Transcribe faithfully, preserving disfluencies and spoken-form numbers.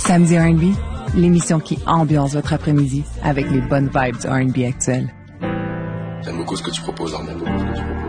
Samedi R and B, l'émission qui ambiance votre après-midi avec les bonnes vibes du R and B actuel. J'aime beaucoup ce que tu proposes, Armel. J'aime beaucoup ce que tu proposes.